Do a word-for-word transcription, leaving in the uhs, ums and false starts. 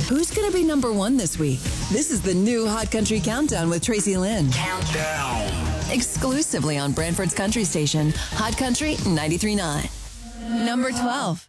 Who's going to be number one this week? This is the new Hot Country Countdown with Tracy Lynn. Countdown. Exclusively on Brantford's Country Station, Hot Country ninety-three point nine. Number twelve.